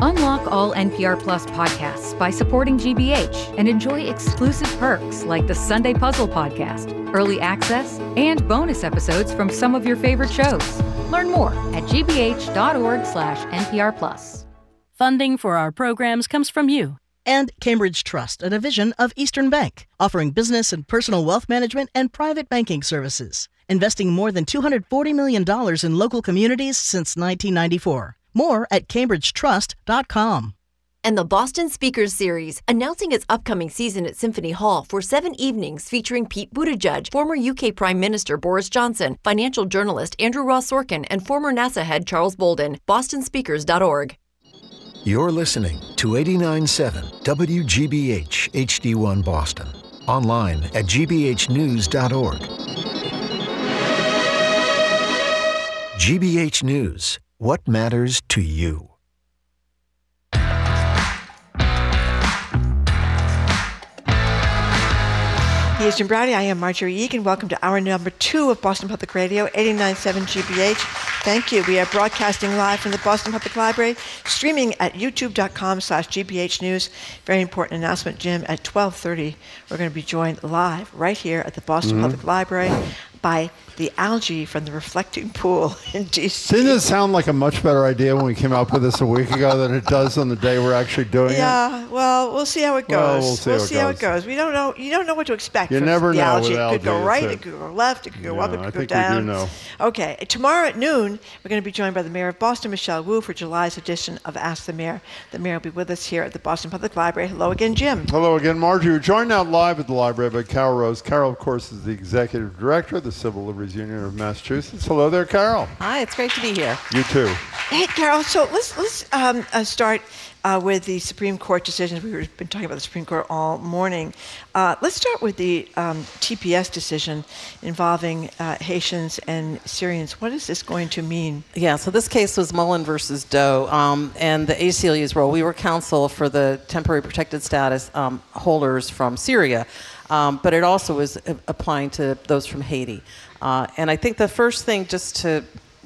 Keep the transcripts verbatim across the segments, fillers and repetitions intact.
Unlock all N P R Plus podcasts by supporting G B H and enjoy exclusive perks like the Sunday Puzzle podcast, early access, and bonus episodes from some of your favorite shows. Learn more at gbh.org slash NPR Plus. Funding for our programs comes from you. And Cambridge Trust, a division of Eastern Bank, offering business and personal wealth management and private banking services, investing more than two hundred forty million dollars in local communities since nineteen ninety-four. More at cambridge trust dot com. And the Boston Speakers Series, announcing its upcoming season at Symphony Hall for seven evenings featuring Pete Buttigieg, former U K Prime Minister Boris Johnson, financial journalist Andrew Ross Sorkin, and former NASA head Charles Bolden. boston speakers dot org. You're listening to eighty-nine point seven W G B H H D one Boston. Online at g b h news dot org. G B H News. What matters to you? He is Jim Braude. I am Marjorie Egan. Welcome to hour number two of Boston Public Radio, eighty-nine point seven G B H. Thank you. We are broadcasting live from the Boston Public Library, streaming at youtube.com slash GBH News. Very important announcement, Jim. At twelve thirty, we're going to be joined live right here at the Boston mm-hmm. Public Library by the algae from the reflecting pool in D C. Didn't it sound like a much better idea when we came up with this a week ago than it does on the day we're actually doing yeah, it? Yeah, well, we'll see how it goes. Well, we'll see, we'll how, see it how it goes. We don't know. You don't know what to expect you from never the know algae. With It algae, could go right, it. it could go left, it could go yeah, up, it could I go think down. We do know. Okay, tomorrow at noon, we're going to be joined by the Mayor of Boston, Michelle Wu, for July's edition of Ask the Mayor. The Mayor will be with us here at the Boston Public Library. Hello again, Jim. Hello again, Marjorie. We're joined now live at the library by Carol Rose. Carol, of course, is the Executive Director of the Civil Liberties Union of Massachusetts. Hello there, Carol. Hi, it's great to be here. You too. Hey, Carol, so let's let's um, uh, start uh, with the Supreme Court decisions. We've been talking about the Supreme Court all morning. Uh, let's start with the um, T P S decision involving uh, Haitians and Syrians. What is this going to mean? Yeah, so this case was Mullen versus Doe, um, and the A C L U's role. We were counsel for the temporary protected status um, holders from Syria, um, but it also was uh, applying to those from Haiti. Uh, and I think the first thing just to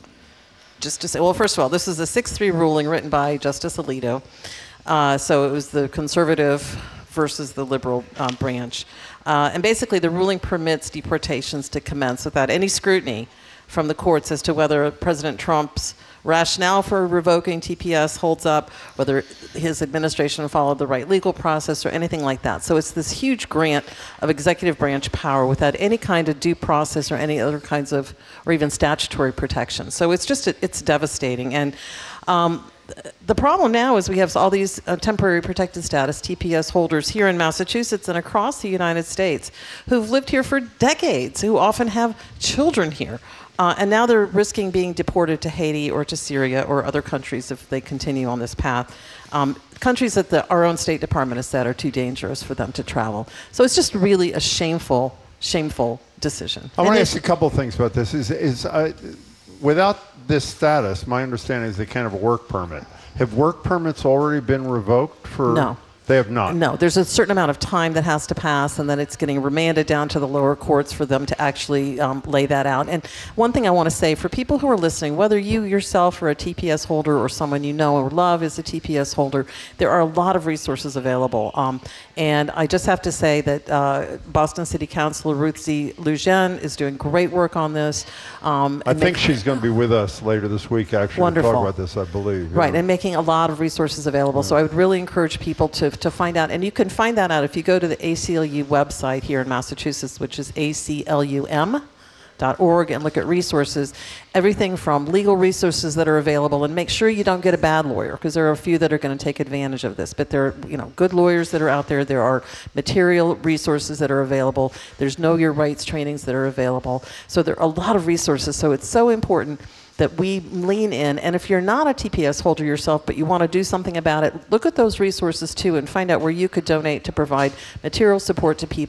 Just to say, well, first of all, this is a six three ruling written by Justice Alito. Uh, so it was the conservative versus the liberal um, branch. Uh, and basically, the ruling permits deportations to commence without any scrutiny from the courts as to whether President Trump's rationale for revoking T P S holds up, whether his administration followed the right legal process or anything like that. So it's this huge grant of executive branch power without any kind of due process or any other kinds of, or even statutory protection. So it's just, it's devastating. And um, the problem now is we have all these uh, temporary protected status, T P S holders here in Massachusetts and across the United States who've lived here for decades, who often have children here. Uh, and now they're risking being deported to Haiti or to Syria or other countries if they continue on this path. Um, countries that the, our own State Department has said are too dangerous for them to travel. So it's just really a shameful, shameful decision. I want to ask you a couple of things about this. Is, is uh, without this status, my understanding is they can't have a work permit. Have work permits already been revoked for? No. They have not. No, there's a certain amount of time that has to pass, and then it's getting remanded down to the lower courts for them to actually um, lay that out. And one thing I want to say, for people who are listening, whether you yourself are a T P S holder or someone you know or love is a T P S holder, there are a lot of resources available. Um, and I just have to say that uh, Boston City Councilor Ruth Z. Lujan is doing great work on this. Um, I think she's going to be with us later this week, actually, Wonderful. to talk about this, I believe. Right, yeah. and making a lot of resources available. So I would really encourage people to to find out, and you can find that out if you go to the A C L U website here in Massachusetts, which is A C L U M dot org, and look at resources, everything from legal resources that are available, and make sure you don't get a bad lawyer, because there are a few that are going to take advantage of this. But there are, you know, good lawyers that are out there. There are material resources that are available. There's Know Your Rights trainings that are available. So there are a lot of resources. So it's so important that we lean in. And if you're not a T P S holder yourself, but you want to do something about it, look at those resources too and find out where you could donate to provide material support to people. And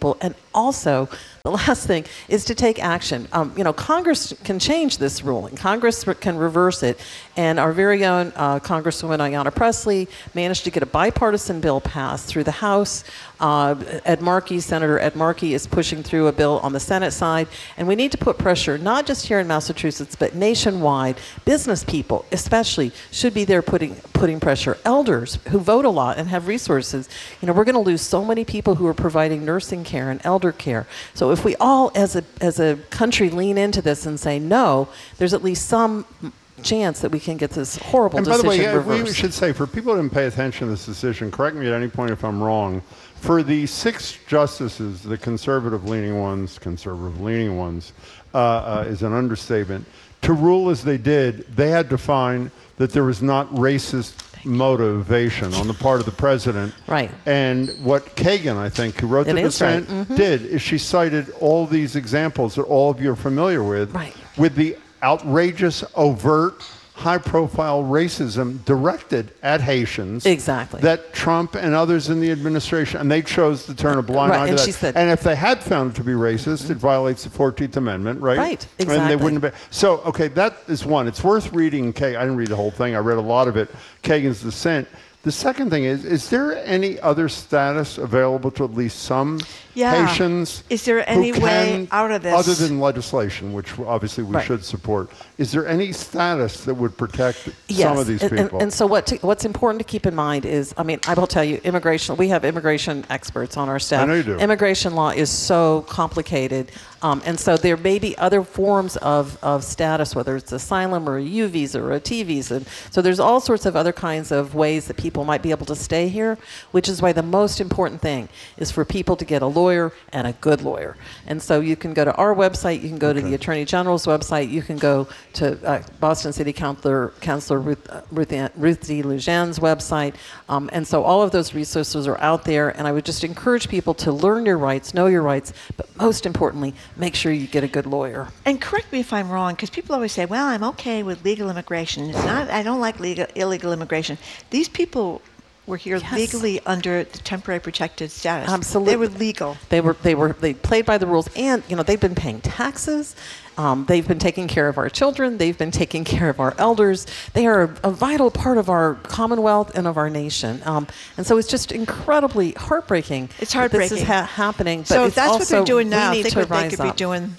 also, the last thing is to take action. Um, you know, Congress can change this ruling. Congress can reverse it. And our very own uh, Congresswoman Ayanna Pressley managed to get a bipartisan bill passed through the House. Uh, Ed Markey, Senator Ed Markey, is pushing through a bill on the Senate side. And we need to put pressure, not just here in Massachusetts, but nationwide. Business people, especially, should be there putting putting pressure. Elders who vote a lot and have resources. You know, we're going to lose so many people who are providing nursing care and elder care. So if we all, as a as a country, lean into this and say no, there's at least some chance that we can get this horrible and decision by the way, reversed. We should say, for people who didn't pay attention to this decision, correct me at any point if I'm wrong, for the six justices, the conservative-leaning ones, conservative-leaning ones, uh, uh, is an understatement, to rule as they did, they had to find that there was not racist motivation on the part of the president. Right. And what Kagan, I think, who wrote It the is right. dissent, Mhm. did is she cited all these examples that all of you are familiar with, Right. with the outrageous, overt, high-profile racism directed at Haitians. Exactly. That Trump and others in the administration, and they chose to turn a blind Right, eye to and that. she said- and if they had found it to be racist, mm-hmm. it violates the fourteenth Amendment, right? Right, And exactly. they wouldn't be. So, okay, that is one. It's worth reading. Kay, I didn't read the whole thing. I read a lot of it. Kagan's dissent. The second thing is, is there any other status available to at least some Yeah. Haitians? Is there who any way can, out of this? other than legislation, which obviously we Right. should support, is there any status that would protect Yes. some of these and, people? And, and so what to, what's important to keep in mind is, I mean, I will tell you, immigration, we have immigration experts on our staff. I know you do. Immigration law is so complicated. Um, and so there may be other forms of, of status, whether it's asylum or a U visa or a T visa. So there's all sorts of other kinds of ways that people might be able to stay here, which is why the most important thing is for people to get a lawyer and a good lawyer. And so you can go to our website, you can go to the Attorney General's website, you can go to uh, Boston City Councilor, Councilor Ruth, uh, Ruth, Ann, Ruth D. Lujan's website. Um, and so all of those resources are out there. And I would just encourage people to learn your rights, know your rights, but most importantly, make sure you get a good lawyer. And correct me if I'm wrong, because people always say, well, I'm okay with legal immigration. It's not, I don't like legal, illegal immigration. These people were here Yes. legally under the temporary protected status. Absolutely. They were legal. They were they were they played by the rules, and you know they've been paying taxes. Um, they've been taking care of our children. They've been taking care of our elders. They are a, a vital part of our Commonwealth and of our nation. Um, and so it's just incredibly heartbreaking. It's that heartbreaking. This is ha- happening. But So it's if that's what also, they're doing we now, need think to what they rise could be up. doing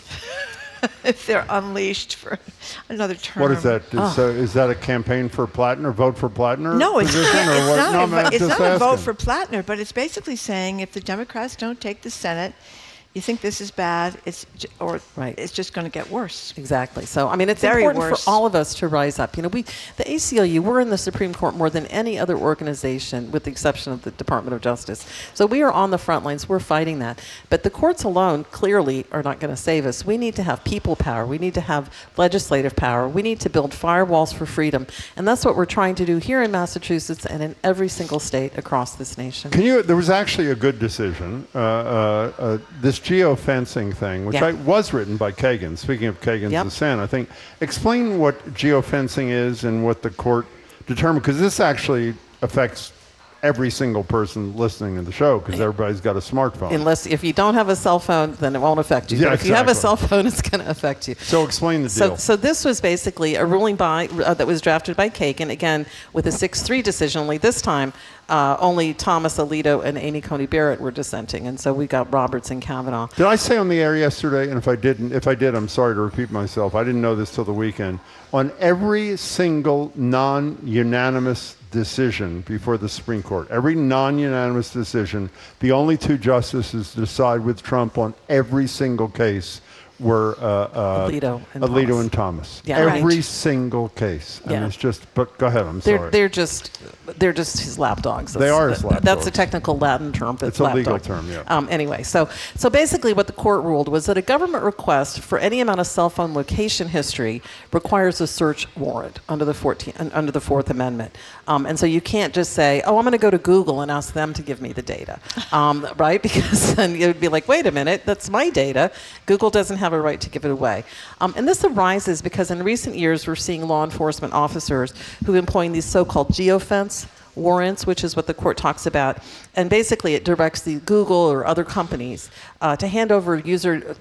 if they're unleashed for another term. What is that? Is, Oh. uh, is that a campaign for Plattner? Vote for Plattner? No, it's, position, it's or what? not, No, a, I'm vo- it's just not a vote asking. for Plattner, but it's basically saying if the Democrats don't take the Senate, you think this is bad, it's j- or Right. it's just going to get worse. Exactly. So, I mean, it's Very important worse. for all of us to rise up. You know, we, the A C L U, we're in the Supreme Court more than any other organization, with the exception of the Department of Justice. So we are on the front lines. We're fighting that. But the courts alone clearly are not going to save us. We need to have people power. We need to have legislative power. We need to build firewalls for freedom. And that's what we're trying to do here in Massachusetts and in every single state across this nation. Can you? There was actually a good decision. Uh, uh, uh, this geofencing thing, which Yeah. I, was written by Kagan. Speaking of Kagan's Yep. dissent, I think explain what geofencing is and what the court determined, because this actually affects every single person listening to the show, because everybody's got a smartphone. Unless, if you don't have a cell phone, then it won't affect you. Yeah, but if you have a exactly. cell phone, it's going to affect you. So explain the So, deal. so this was basically a ruling by uh, that was drafted by Kagan, again with a six three decision. Only this time, uh, only Thomas Alito and Amy Coney Barrett were dissenting, and so we got Roberts and Kavanaugh. Did I say on the air yesterday, and if I didn't, if I did, I'm sorry to repeat myself. I didn't know this till the weekend. On every single non-unanimous decision before the Supreme Court, every non-unanimous decision, the only two justices to decide with Trump on every single case were uh, uh, Alito and Alito Thomas. and Thomas. Yeah. Every Right. single case. And Yeah. it's just, but go ahead, I'm They're sorry. they're just they're just his lapdogs. They are his That's lapdogs. a technical Latin term. But It's a legal lapdog. term, yeah. Um, anyway, so so basically, what the court ruled was that a government request for any amount of cell phone location history requires a search warrant under the fourteenth under the Fourth Amendment, um, and so you can't just say, "Oh, I'm going to go to Google and ask them to give me the data," um, right? Because then you'd be like, "Wait a minute, that's my data. Google doesn't have a right to give it away." Um, and this arises because in recent years we're seeing law enforcement officers who are employing these so-called geofence warrants, which is what the court talks about. And basically, it directs the Google or other companies uh, to hand over user